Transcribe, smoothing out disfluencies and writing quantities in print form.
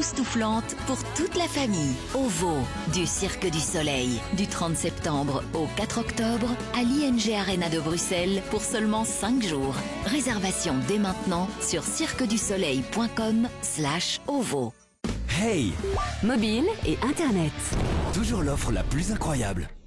époustouflante pour toute la famille. OVO, du Cirque du Soleil, du 30 septembre au 4 octobre à l'ING Arena de Bruxelles pour seulement 5 jours. Réservation dès maintenant sur cirquedusoleil.com/OVO. Hey! Mobile et Internet. Toujours l'offre la plus incroyable.